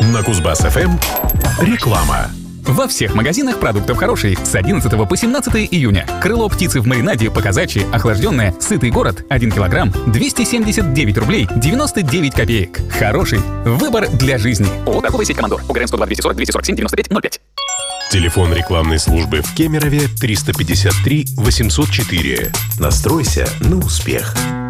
На Кузбасс-ФМ реклама. Во всех магазинах продуктов хороший. С 11 по 17 июня. Крыло птицы в маринаде по-казачьи, охлажденное, сытый город, 1 килограмм, 279 рублей 99 копеек. Хороший выбор для жизни. ООО «Торговая сеть Командор». УГРН 102 240 247 95 05. Телефон рекламной службы в Кемерове 353 804. Настройся на успех.